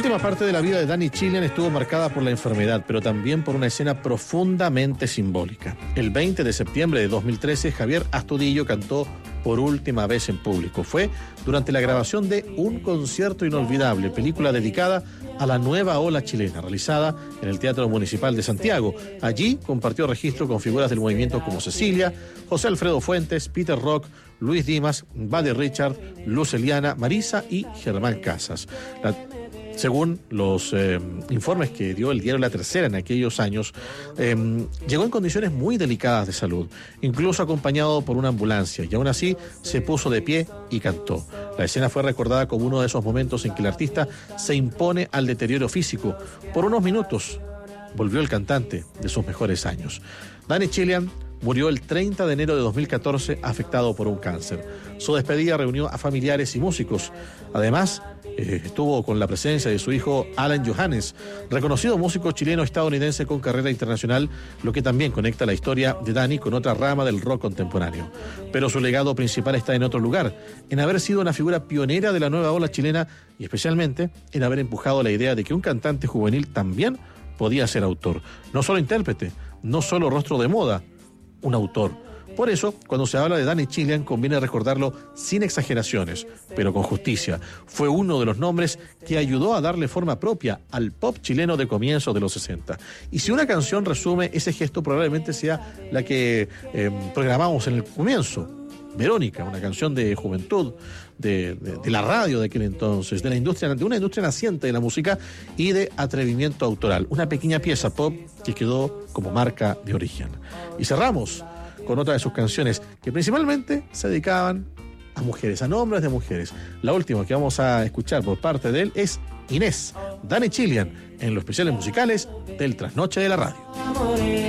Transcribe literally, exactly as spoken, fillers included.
última parte de la vida de Danny Chilian estuvo marcada por la enfermedad, pero también por una escena profundamente simbólica. El veinte de septiembre de dos mil trece, Javier Astudillo cantó por última vez en público. Fue durante la grabación de Un concierto inolvidable, película dedicada a la nueva ola chilena, realizada en el Teatro Municipal de Santiago. Allí compartió registro con figuras del movimiento como Cecilia, José Alfredo Fuentes, Peter Rock, Luis Dimas, Buddy Richard, Luz Eliana, Marisa y Germán Casas. La Según los eh, informes que dio el diario La Tercera en aquellos años, eh, llegó en condiciones muy delicadas de salud, incluso acompañado por una ambulancia, y aún así se puso de pie y cantó. La escena fue recordada como uno de esos momentos en que el artista se impone al deterioro físico. Por unos minutos volvió el cantante de sus mejores años. Danny Chilian murió el treinta de enero de dos mil catorce afectado por un cáncer. Su despedida reunió a familiares y músicos. Además, eh, estuvo con la presencia de su hijo Alan Johannes, reconocido músico chileno-estadounidense con carrera internacional, lo que también conecta la historia de Danny con otra rama del rock contemporáneo. Pero su legado principal está en otro lugar, en haber sido una figura pionera de la nueva ola chilena y especialmente en haber empujado la idea de que un cantante juvenil también podía ser autor. No solo intérprete, no solo rostro de moda, un autor. Por eso, cuando se habla de Danny Chilian, conviene recordarlo sin exageraciones, pero con justicia. Fue uno de los nombres que ayudó a darle forma propia al pop chileno de comienzos de los sesenta. Y si una canción resume ese gesto, probablemente sea la que eh, programamos en el comienzo. Verónica, una canción de juventud, de, de, de la radio de aquel entonces, de la industria, de una industria naciente de la música y de atrevimiento autoral. Una pequeña pieza pop que quedó como marca de origen. Y cerramos con otra de sus canciones que principalmente se dedicaban a mujeres, a nombres de mujeres. La última que vamos a escuchar por parte de él es Inés, Danny Chilian, en los especiales musicales del Trasnoche de la Radio.